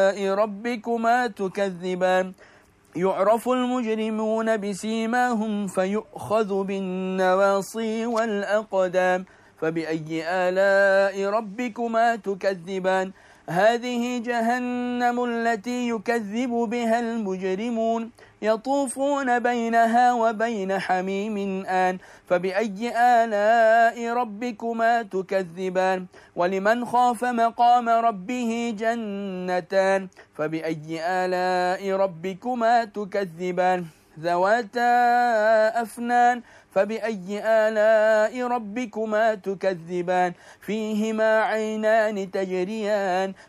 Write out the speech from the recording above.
ربكما تكذبان يعرف المجرمون بسيماهم فيؤخذ بالنواصي والأقدام فبأي آلاء ربكما تكذبان هذه جهنم التي يكذب بها المجرمون يطوفون بينها وبين حميم آن فبأي آلاء ربكما تكذبان ولمن خاف مقام ربه جنتان فبأي آلاء ربكما تكذبان ذواتا أفنان فبأي آلاء ربكما تكذبان فيهما عينان تجريان